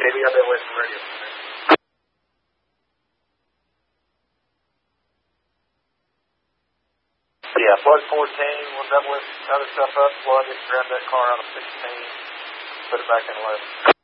Okay, we got that away from radio. Yeah, plug 14, we'll double it, other stuff up, plug it, grab that car out of 16, put it back in left.